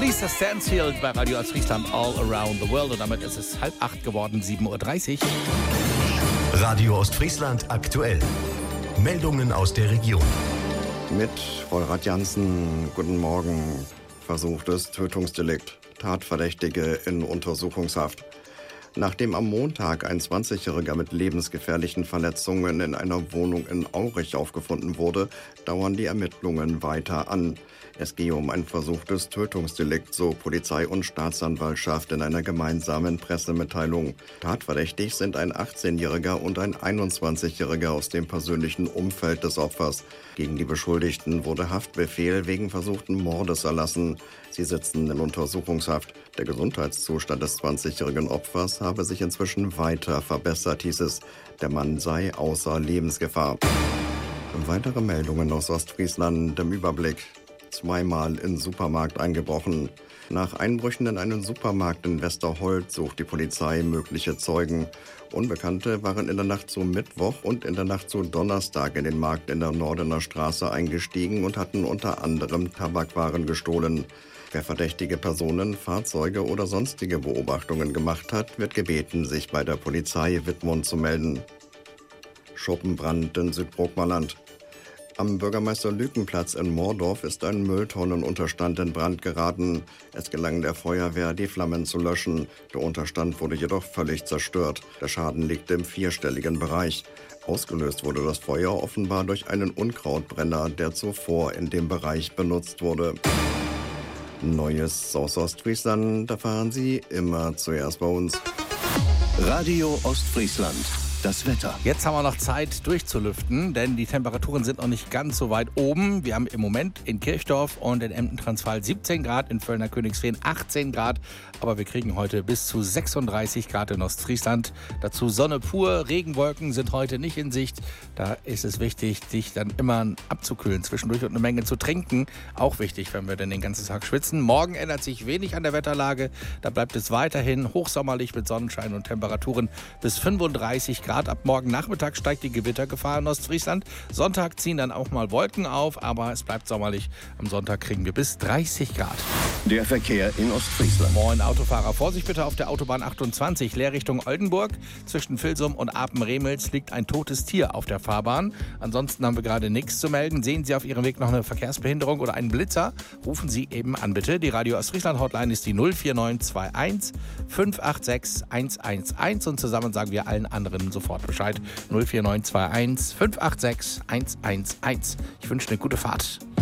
Lisa Stansfield bei Radio Ostfriesland All Around the World. Und damit ist es 7:30 geworden, 7:30 Uhr. Radio Ostfriesland aktuell. Meldungen aus der Region. Mit Volrad Jansen, guten Morgen. Versuchtes Tötungsdelikt. Tatverdächtige in Untersuchungshaft. Nachdem am Montag ein 20-Jähriger mit lebensgefährlichen Verletzungen in einer Wohnung in Aurich aufgefunden wurde, dauern die Ermittlungen weiter an. Es gehe um ein versuchtes Tötungsdelikt, so Polizei und Staatsanwaltschaft in einer gemeinsamen Pressemitteilung. Tatverdächtig sind ein 18-Jähriger und ein 21-Jähriger aus dem persönlichen Umfeld des Opfers. Gegen die Beschuldigten wurde Haftbefehl wegen versuchten Mordes erlassen. Sie sitzen in Untersuchungshaft. Der Gesundheitszustand des 20-jährigen Opfers habe sich inzwischen weiter verbessert, hieß es. Der Mann sei außer Lebensgefahr. Weitere Meldungen aus Ostfriesland im Überblick. Zweimal in Supermarkt eingebrochen. Nach Einbrüchen in einen Supermarkt in Westerholt sucht die Polizei mögliche Zeugen. Unbekannte waren in der Nacht zu Mittwoch und in der Nacht zu Donnerstag in den Markt in der Nordener Straße eingestiegen und hatten unter anderem Tabakwaren gestohlen. Wer verdächtige Personen, Fahrzeuge oder sonstige Beobachtungen gemacht hat, wird gebeten, sich bei der Polizei Wittmund zu melden. Schuppenbrand in Südbrookmerland. Am Bürgermeister-Lüken-Platz in Moordorf ist ein Mülltonnenunterstand in Brand geraten. Es gelang der Feuerwehr, die Flammen zu löschen. Der Unterstand wurde jedoch völlig zerstört. Der Schaden liegt im vierstelligen Bereich. Ausgelöst wurde das Feuer offenbar durch einen Unkrautbrenner, der zuvor in dem Bereich benutzt wurde. Neues aus Ostfriesland, da fahren Sie immer zuerst bei uns. Radio Ostfriesland. Das Wetter. Jetzt haben wir noch Zeit durchzulüften, denn die Temperaturen sind noch nicht ganz so weit oben. Wir haben im Moment in Kirchdorf und in Emden-Transvaal 17 Grad, in Völlner Königsveen 18 Grad. Aber wir kriegen heute bis zu 36 Grad in Ostfriesland. Dazu Sonne pur, Regenwolken sind heute nicht in Sicht. Da ist es wichtig, sich dann immer abzukühlen zwischendurch und eine Menge zu trinken. Auch wichtig, wenn wir dann den ganzen Tag schwitzen. Morgen ändert sich wenig an der Wetterlage. Da bleibt es weiterhin hochsommerlich mit Sonnenschein und Temperaturen bis 35 Grad. Ab morgen Nachmittag steigt die Gewittergefahr in Ostfriesland. Sonntag ziehen dann auch mal Wolken auf, aber es bleibt sommerlich. Am Sonntag kriegen wir bis 30 Grad. Der Verkehr in Ostfriesland. Moin Autofahrer, Vorsicht bitte auf der Autobahn 28, Leerrichtung Oldenburg. Zwischen Vilsum und Apen-Remels liegt ein totes Tier auf der Fahrbahn. Ansonsten haben wir gerade nichts zu melden. Sehen Sie auf Ihrem Weg noch eine Verkehrsbehinderung oder einen Blitzer? Rufen Sie eben an bitte. Die Radio Ostfriesland Hotline ist die 04921 586 111 und zusammen sagen wir allen anderen sofort Bescheid. 04921 586 111. Ich wünsche eine gute Fahrt.